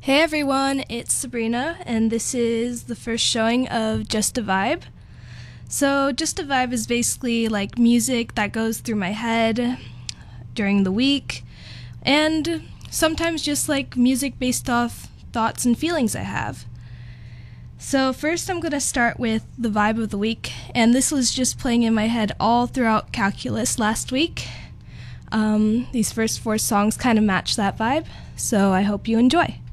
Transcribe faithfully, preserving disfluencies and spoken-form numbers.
Hey everyone, it's Sabrina, and this is the first showing of Just a Vibe. So, Just a Vibe is basically like music that goes through my head during the week, and sometimes just like music based off thoughts and feelings I have. So, first I'm going to start with the vibe of the week, and this was just playing in my head all throughout calculus last week. Um, these first four songs kind of match that vibe, so I hope you enjoy.